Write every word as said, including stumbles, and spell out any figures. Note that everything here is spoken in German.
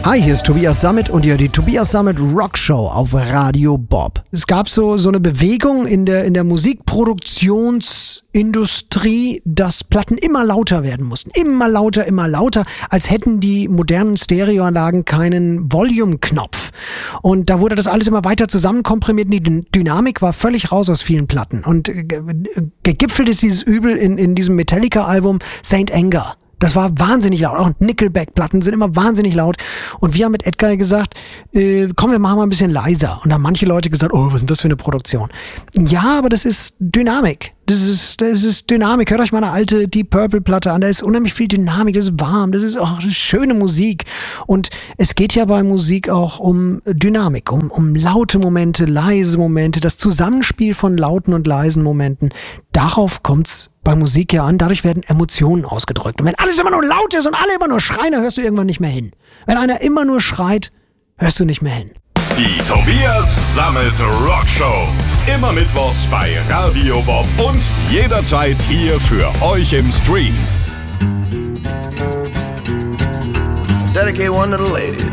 Hi, hier ist Tobias Sammet und ihr hört die Tobias Sammet Rock Show auf Radio Bob. Es gab so, so eine Bewegung in der, in der Musikproduktionsindustrie, dass Platten immer lauter werden mussten. Immer lauter, immer lauter, als hätten die modernen Stereoanlagen keinen Volume-Knopf. Und da wurde das alles immer weiter zusammenkomprimiert und die Dynamik war völlig raus aus vielen Platten. Und gegipfelt ist dieses Übel in, in diesem Metallica-Album Saint Anger. Das war wahnsinnig laut. Auch Nickelback-Platten sind immer wahnsinnig laut. Und wir haben mit Edgar gesagt, äh, komm, wir machen mal ein bisschen leiser. Und da haben manche Leute gesagt, oh, was ist denn das für eine Produktion? Ja, aber das ist Dynamik. Das ist, das ist Dynamik. Hört euch mal eine alte Deep Purple-Platte an. Da ist unheimlich viel Dynamik. Das ist warm. Das ist auch eine schöne Musik. Und es geht ja bei Musik auch um Dynamik, um, um laute Momente, leise Momente, das Zusammenspiel von lauten und leisen Momenten. Darauf kommt's bei Musik ja an. Dadurch werden Emotionen ausgedrückt. Und wenn alles immer nur laut ist und alle immer nur schreien, dann hörst du irgendwann nicht mehr hin. Wenn einer immer nur schreit, hörst du nicht mehr hin. Die Tobias Sammet Rock Show. Immer mittwochs bei Radio Bob und jederzeit hier für euch im Stream. Dedicate one to the ladies.